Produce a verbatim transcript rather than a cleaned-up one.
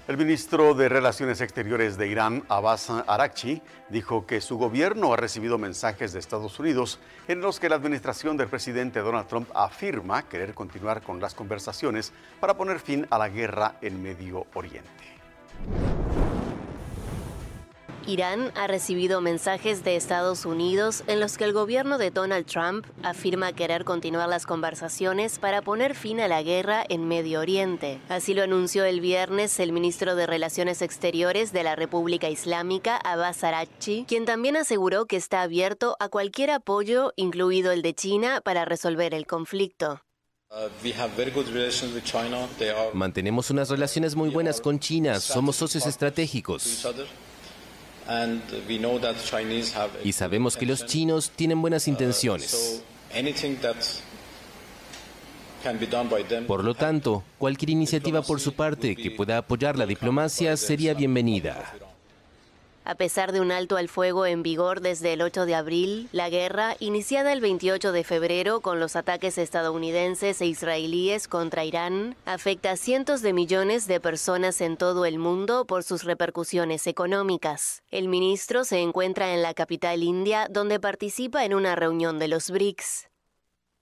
El ministro de Relaciones Exteriores de Irán, Abbas Araghchi, dijo que su gobierno ha recibido mensajes de Estados Unidos en los que la administración del presidente Donald Trump afirma querer continuar con las conversaciones para poner fin a la guerra en Medio Oriente. Irán ha recibido mensajes de Estados Unidos en los que el gobierno de Donald Trump afirma querer continuar las conversaciones para poner fin a la guerra en Medio Oriente. Así lo anunció el viernes el ministro de Relaciones Exteriores de la República Islámica, Abbas Araghchi, quien también aseguró que está abierto a cualquier apoyo, incluido el de China, para resolver el conflicto. Mantenemos unas relaciones muy buenas con China, somos socios estratégicos. Y sabemos que los chinos tienen buenas intenciones. Por lo tanto, cualquier iniciativa por su parte que pueda apoyar la diplomacia sería bienvenida. A pesar de un alto al fuego en vigor desde el ocho de abril, la guerra, iniciada el veintiocho de febrero con los ataques estadounidenses e israelíes contra Irán, afecta a cientos de millones de personas en todo el mundo por sus repercusiones económicas. El ministro se encuentra en la capital india, donde participa en una reunión de los B R I C S.